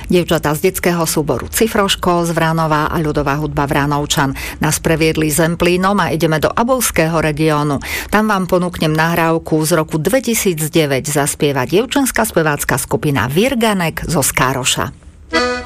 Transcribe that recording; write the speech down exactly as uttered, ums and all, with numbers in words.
Dievčatá z detského súboru Cifroško z Vranova a ľudová hudba Vranovčan nás previedli Zemplínom a ideme do Abovského regiónu. Tam vám ponúknem nahrávku z roku dvetisícdeväť, zaspieva dievčenská spevácka skupina Virganek zo Skároša.